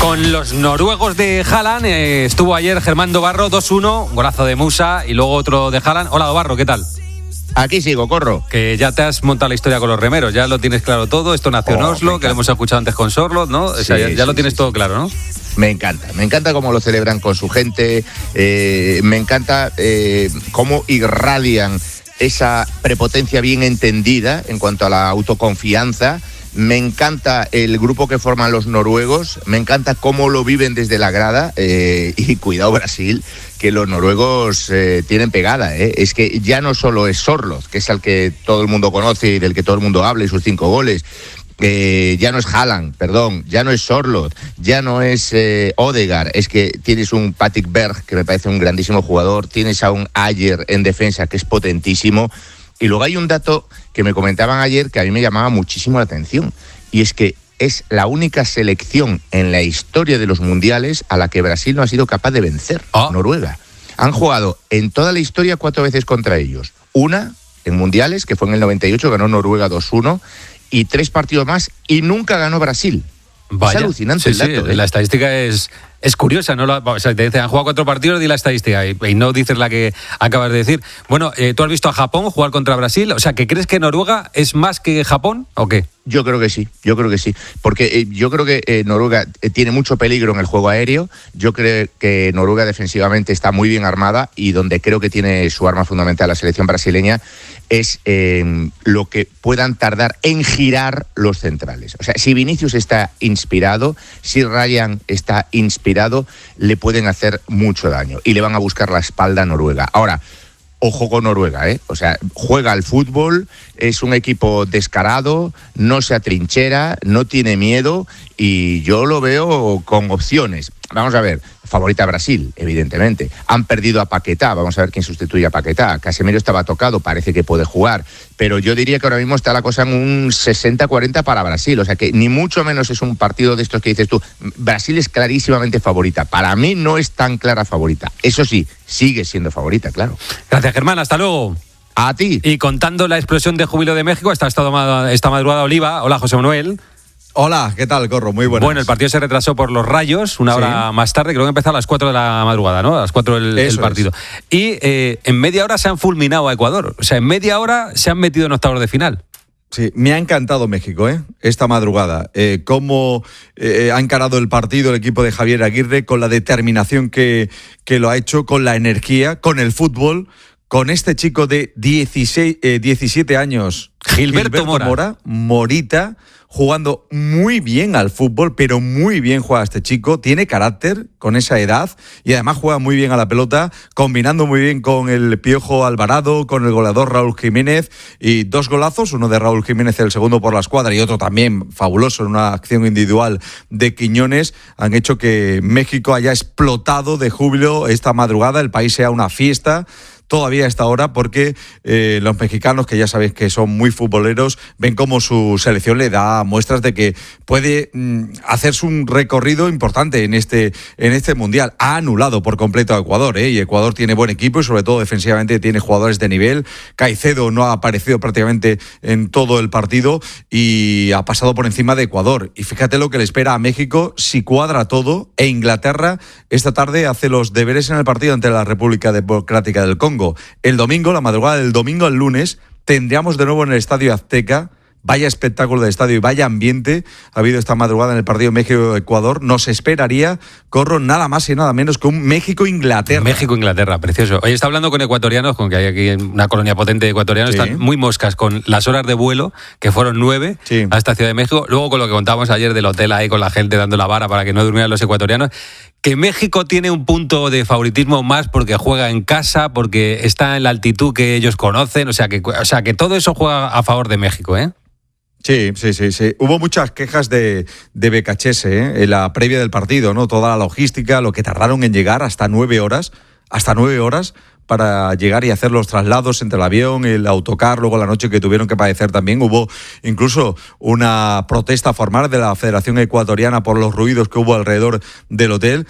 Con los noruegos de Haaland estuvo ayer Germán Dobarro, 2-1, golazo de Musa y luego otro de Haaland. Hola Dobarro, ¿qué tal? Aquí sigo, Corro. Que ya te has montado la historia con los remeros, ya lo tienes claro todo. Esto nació en Oslo, que lo hemos escuchado antes con Sorloth, ¿no? O sea, ya lo tienes todo claro, ¿no? Me encanta cómo lo celebran con su gente, me encanta cómo irradian esa prepotencia bien entendida en cuanto a la autoconfianza. Me encanta el grupo que forman los noruegos, me encanta cómo lo viven desde la grada y cuidado Brasil, que los noruegos tienen pegada. Es que ya no solo es Sorloth, que es al que todo el mundo conoce y del que todo el mundo habla y sus 5 goles. Ya no es Haaland, ya no es Sorloth, ya no es Odegaard, es que tienes un Patrick Berg, que me parece un grandísimo jugador, tienes a un Ajer en defensa, que es potentísimo. Y luego hay un dato que me comentaban ayer que a mí me llamaba muchísimo la atención, y es que es la única selección en la historia de los mundiales a la que Brasil no ha sido capaz de vencer, Noruega. Han jugado en toda la historia 4 veces contra ellos. Una en mundiales, que fue en el 98, ganó Noruega 2-1, y 3 partidos más, y nunca ganó Brasil. Vaya, es alucinante el dato. La estadística es curiosa, ¿no? O sea, te dicen, han jugado 4 partidos, di la estadística, y no dices la que acabas de decir. Bueno, ¿tú has visto a Japón jugar contra Brasil? O sea, ¿que crees que Noruega es más que Japón o qué? Yo creo que sí, porque yo creo que Noruega tiene mucho peligro en el juego aéreo. Yo creo que Noruega defensivamente está muy bien armada, y donde creo que tiene su arma fundamental la selección brasileña es lo que puedan tardar en girar los centrales. O sea, si Vinicius está inspirado, si Ryan está inspirado, le pueden hacer mucho daño y le van a buscar la espalda a Noruega. Ahora, ojo con Noruega, o sea, juega al fútbol, es un equipo descarado, no se atrinchera, no tiene miedo, y yo lo veo con opciones. Vamos a ver, favorita Brasil, evidentemente. Han perdido a Paquetá, vamos a ver quién sustituye a Paquetá. Casemiro estaba tocado, parece que puede jugar, pero yo diría que ahora mismo está la cosa en un 60-40 para Brasil, o sea que ni mucho menos es un partido de estos que dices tú. Brasil es clarísimamente favorita, para mí no es tan clara favorita, eso sí, sigue siendo favorita, claro. Gracias, Germán, hasta luego. A ti. Y contando la explosión de júbilo de México, esta madrugada Oliva. Hola, José Manuel. Hola, ¿qué tal, Corro? Muy buenas. Bueno, el partido se retrasó por los rayos, una hora más tarde, creo que empezó a las 4 de la madrugada, ¿no? A las 4 el partido. Y en media hora se han fulminado a Ecuador. O sea, en media hora se han metido en octavos de final. Sí, me ha encantado México, esta madrugada. Cómo ha encarado el partido el equipo de Javier Aguirre, con la determinación que lo ha hecho, con la energía, con el fútbol, con este chico de 17 años, Gilberto Morita, jugando muy bien al fútbol, pero muy bien juega este chico, tiene carácter con esa edad y además juega muy bien a la pelota, combinando muy bien con el Piojo Alvarado, con el goleador Raúl Jiménez, y 2 golazos, uno de Raúl Jiménez, el segundo por la escuadra, y otro también fabuloso en una acción individual de Quiñones, han hecho que México haya explotado de júbilo esta madrugada, el país sea una fiesta todavía a esta hora, porque los mexicanos, que ya sabéis que son muy futboleros, ven cómo su selección le da muestras de que puede hacerse un recorrido importante en este mundial. Ha anulado por completo a Ecuador, y Ecuador tiene buen equipo y sobre todo defensivamente tiene jugadores de nivel. Caicedo no ha aparecido prácticamente en todo el partido y ha pasado por encima de Ecuador. Y fíjate lo que le espera a México si cuadra todo, e Inglaterra esta tarde hace los deberes en el partido ante la República Democrática del Congo. El domingo, la madrugada del domingo al lunes, tendríamos de nuevo en el Estadio Azteca. Vaya espectáculo de estadio y vaya ambiente ha habido esta madrugada en el partido México-Ecuador. Nos esperaría, Corro, nada más y nada menos que un México-Inglaterra. México-Inglaterra, precioso. Hoy está hablando con ecuatorianos, con que hay aquí una colonia potente de ecuatorianos, sí. Están muy moscas con las horas de vuelo, que fueron 9 a esta Ciudad de México. Luego con lo que contábamos ayer del hotel ahí, con la gente dando la vara para que no durmieran los ecuatorianos, que México tiene un punto de favoritismo más porque juega en casa, porque está en la altitud que ellos conocen, o sea que todo eso juega a favor de México, ¿eh? Sí. Hubo muchas quejas de Becachese, en la previa del partido, ¿no? Toda la logística, lo que tardaron en llegar, hasta 9 horas para llegar y hacer los traslados entre el avión, el autocar, luego la noche que tuvieron que padecer también. Hubo incluso una protesta formal de la Federación Ecuatoriana por los ruidos que hubo alrededor del hotel.